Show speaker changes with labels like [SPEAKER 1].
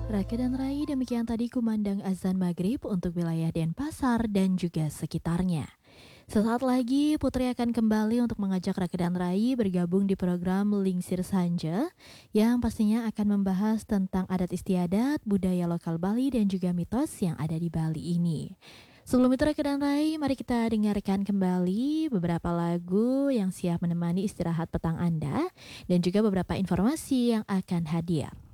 [SPEAKER 1] Raka dan Rai, demikian tadi kumandang azan maghrib untuk wilayah Denpasar dan juga sekitarnya. Sesaat lagi Putri akan kembali untuk mengajak Raka dan Rai bergabung di program Lingsir Sanja yang pastinya akan membahas tentang adat istiadat, budaya lokal Bali dan juga mitos yang ada di Bali ini. Sebelum itu Raka dan Rai, mari kita dengarkan kembali beberapa lagu yang siap menemani istirahat petang Anda dan juga beberapa informasi yang akan hadir.